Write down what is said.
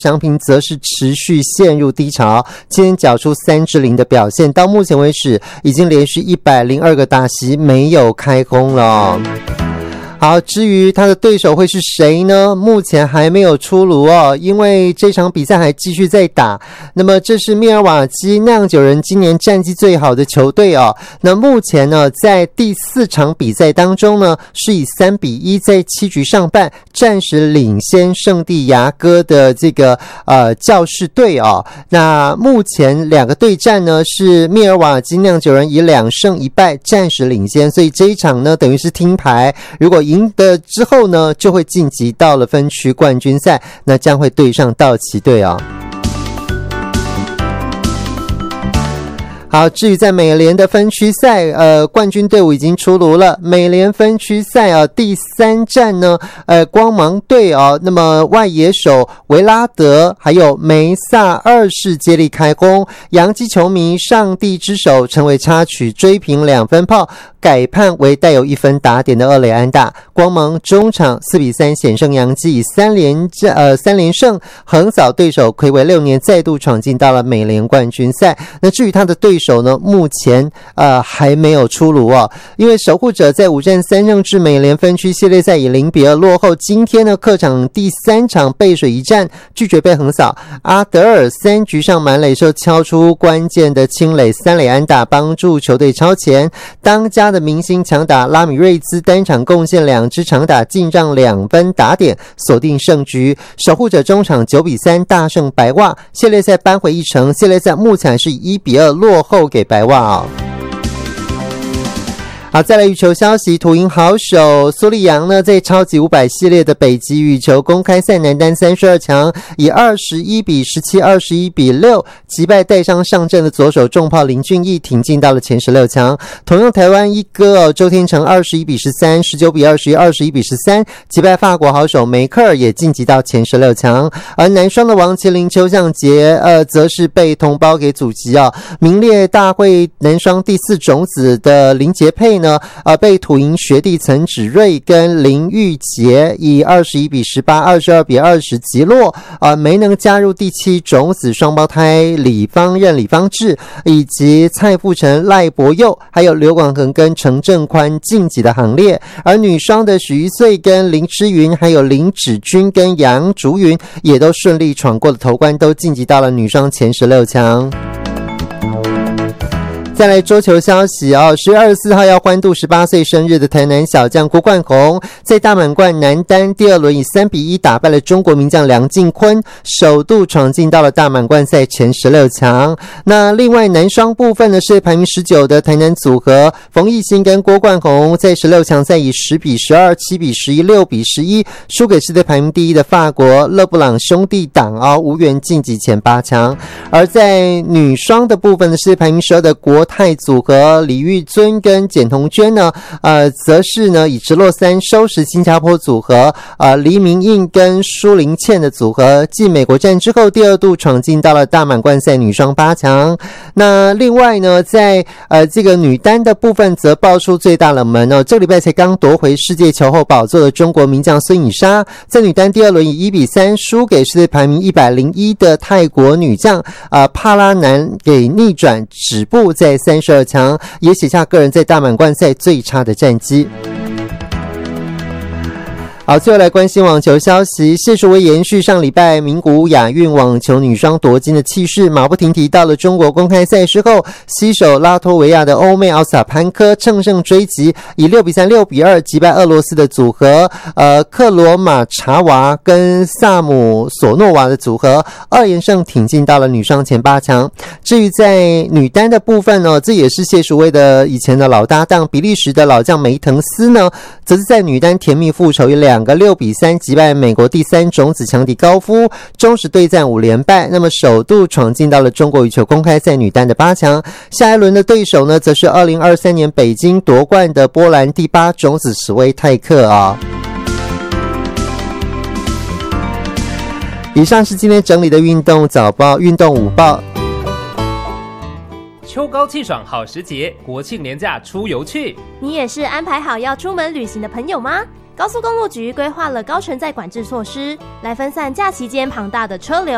商品则是持续陷入低潮，今天缴出3-0的表现，到目前为止已经连续102个大席没有开空了。好，至于他的对手会是谁呢？目前还没有出炉哦，因为这场比赛还继续在打。那么这是密尔瓦基酿酒人今年战绩最好的球队哦。那目前呢，在第4场比赛当中呢，是以3-1在7局上半暂时领先圣地牙哥的这个教士队哦。那目前2个对战呢，是密尔瓦基酿酒人以2胜1败暂时领先，所以这一场呢等于是听牌，如果赢的之后呢，就会晋级到了分区冠军赛，那将会对上道奇队啊。好，至于在美联的分区赛，冠军队伍已经出炉了。美联分区赛啊，第3战呢，光芒队啊，那么外野手维拉德还有梅萨二世接力开轰，洋基球迷上帝之手成为插曲，追平2分炮，改判为带有1分打点的二垒安打。光芒中场4-3险胜洋基，以3连胜横扫对手，睽违6年再度闯进到了美联冠军赛。那至于他的对手呢，目前还没有出炉哦，因为守护者在5战3胜制美联分区系列赛以0-2落后。今天呢，客场第3场背水一战，拒绝被横扫。阿德尔3局上满垒时敲出关键的清垒3垒安打，帮助球队超前。当家的明星强打拉米瑞兹单场贡献2支长打，进账2分打点，锁定胜局。守护者中场9-3大胜白袜，系列赛扳回一城。系列赛目前是以1-2落后给白袜哦。好，再来羽球消息，土银好手苏利扬呢，在超级500系列的北极羽球公开赛男单32强，以21-17、21-6击败带伤上阵的左手重炮林俊毅，挺进到了前16强。同样台湾一哥周天成21-13、19-21、21-13击败法国好手梅克尔，也晋级到前16强。而男双的王麒麟邱相杰则是被同胞给阻击啊，名列大会男双第4种子的林杰佩呢，被土银学弟岑芷睿跟林玉洁以21-18、22-20击落，没能加入第7种子双胞胎李方任、李方智以及蔡富成、赖博佑还有刘广恒跟程正宽晋级的行列。而女双的许玉穗跟林诗云还有林芷君跟杨竹云也都顺利闯过了头关，都晋级到了女双前16强。再来桌球消息10月24号要欢度18岁生日的台南小将郭冠宏，在大满贯男单第2轮以3-1打败了中国名将梁靖昆，首度闯进到了大满贯赛前16强。那另外男双部分呢，是排名19的台南组合冯艺兴跟郭冠宏在16强赛以10-12、7-11、6-11输给世界排名第1的法国勒布朗兄弟党无缘晋级前8强。而在女双的部分呢，是排名12的国泰组合李玉尊跟简彤娟呢，则是呢以直落3收拾新加坡组合黎明印跟舒林倩的组合，继美国站之后第2度闯进到了大满贯赛女双8强。那另外呢，在这个女单的部分则爆出最大冷门这个礼拜才刚夺回世界球后宝座的中国名将孙颖莎，在女单第2轮以1-3输给世界排名101的泰国女将帕拉南给逆转止步在32强，也写下个人在大满贯赛最差的战绩。好，最后来关心网球消息，谢淑薇延续上礼拜名古屋亚运网球女双夺金的气势，马不停蹄到了中国公开赛之后，西手拉脱维亚的欧妹奥萨潘科乘胜追击，以6-3、6-2击败俄罗斯的组合克罗马查娃跟萨姆索诺娃的组合，2连胜挺进到了女双前8强。至于在女单的部分呢，这也是谢淑薇的以前的老搭档比利时的老将梅滕斯呢，则是在女单甜蜜复仇，以2个6-3击败美国第3种子强敌高夫，中时对战5连败，那么首度闯进到了中国羽球公开赛女单的8强。下一轮的对手呢，则是2023年北京夺冠的波兰第8种子史威泰克以上是今天整理的运动早报、运动午报。 秋高气爽好时节，国庆连假出游去。 你也是安排好要出门旅行的朋友吗？高速公路局规划了高承载管制措施，来分散假期间庞大的车流，